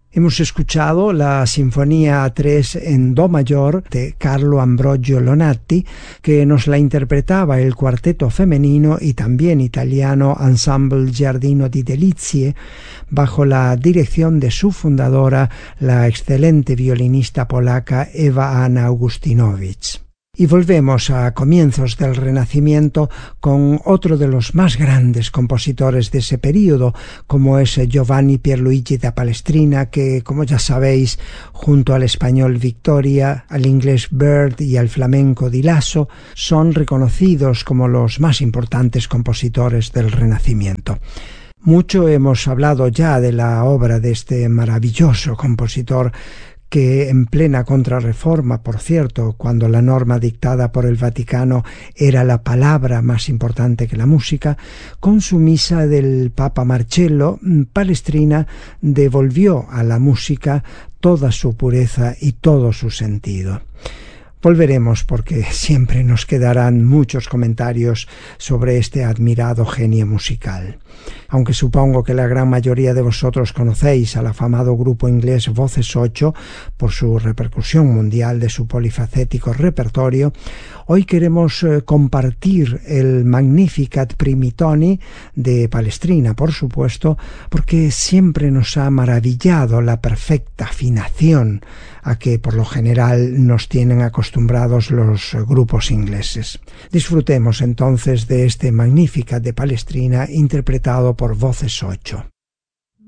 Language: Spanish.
Hemos escuchado la Sinfonía 3 en Do mayor de Carlo Ambrogio Lonati, que nos la interpretaba el cuarteto femenino y también italiano Ensemble Giardino di Delizie, bajo la dirección de su fundadora, la excelente violinista polaca Eva Anna Augustinowicz. Y volvemos a comienzos del Renacimiento con otro de los más grandes compositores de ese período, como es Giovanni Pierluigi da Palestrina, que, como ya sabéis, junto al español Victoria, al inglés Bird y al flamenco Di Lasso, son reconocidos como los más importantes compositores del Renacimiento. Mucho hemos hablado ya de la obra de este maravilloso compositor, que en plena contrarreforma, por cierto, cuando la norma dictada por el Vaticano era la palabra más importante que la música, con su misa del Papa Marcello, Palestrina devolvió a la música toda su pureza y todo su sentido. Volveremos porque siempre nos quedarán muchos comentarios sobre este admirado genio musical. Aunque supongo que la gran mayoría de vosotros conocéis al afamado grupo inglés Voces 8 por su repercusión mundial de su polifacético repertorio, hoy queremos compartir el Magnificat Primitoni de Palestrina, por supuesto, porque siempre nos ha maravillado la perfecta afinación a que por lo general nos tienen acostumbrados los grupos ingleses. Disfrutemos entonces de este Magnificat de Palestrina interpretado por Voces 8.